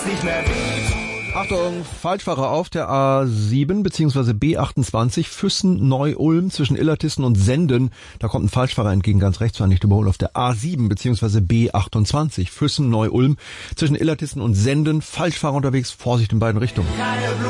Nicht mehr weht. Achtung, Falschfahrer auf der A7 bzw. B28 Füssen-Neu-Ulm zwischen Illertissen und Senden. Da kommt ein Falschfahrer entgegen, ganz rechts, war nicht überholt. Auf der A7 bzw. B28 Füssen-Neu-Ulm zwischen Illertissen und Senden. Falschfahrer unterwegs, Vorsicht in beiden Richtungen.